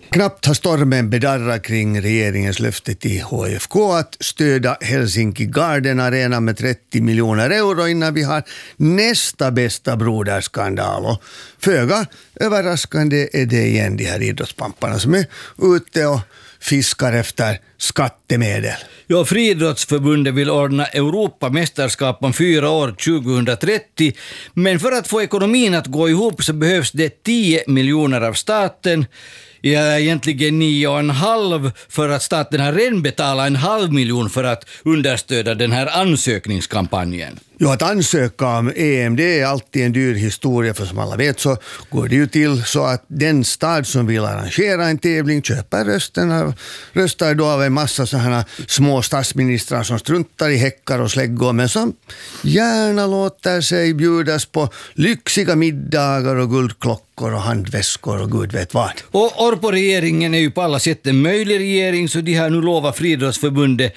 Knappt har stormen bedarrat kring regeringens löfte till HFK att stödja Helsinki Garden Arena med 30 miljoner euro innan vi har nästa bästa broderskandal. Och föga överraskande är det igen de här idrottspamparna som är ute och fiskar efter skattemedel. Ja, Friidrottsförbundet vill ordna Europamästerskap om 4 år 2030, men för att få ekonomin att gå ihop så behövs det 10 miljoner av staten. Ja, egentligen 9,5 för att staten har redan betalat 500 000 för att understödja den här ansökningskampanjen. Jo, att ansöka om EM, det är alltid en dyr historia, för som alla vet så går det ju till så att den stad som vill arrangera en tävling köper röstar då av en massa sådana små statsministrar som struntar i häckar och släggor, men som gärna låter sig bjudas på lyxiga middagar och guldklockor och handväskor och gud vet vad. Och Orpo-regeringen är ju på alla sätt en möjlig regering, så de har nu lovat Friidrottsförbundet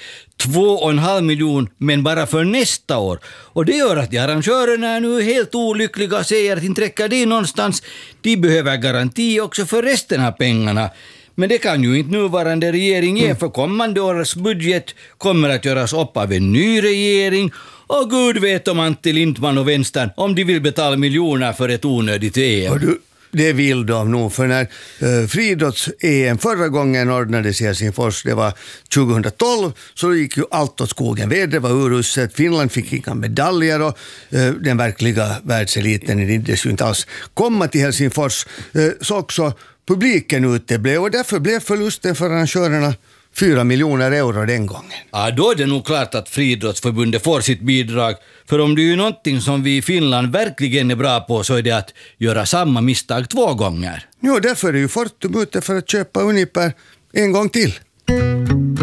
2,5 miljoner, men bara för nästa år. Och det gör att arrangörerna är nu helt olyckliga och säger att inte räcker det någonstans. De behöver garanti också för resten av pengarna. Men det kan ju inte nuvarande regering ge, för kommande års budget kommer att göras upp av en ny regering. Och Gud vet om Antti Lindman och vänstern om de vill betala miljoner för ett onödigt EM. Det vill de nog, för när friidrotts-EM förra gången ordnades i Helsingfors, det var 2012, så gick ju allt åt skogen. Vädret var uruset, Finland fick inga medaljer och den verkliga världseliten hindes ju inte alls komma till Helsingfors. Så också publiken uteblev och därför blev förlusten för arrangörerna 4 miljoner euro den gången. Ja, då är det nog klart att Friidrottsförbundet får sitt bidrag. För om det är ju någonting som vi i Finland verkligen är bra på, så är det att göra samma misstag 2 gånger. Jo, därför är ju Fortum ute för att köpa Uniper en gång till.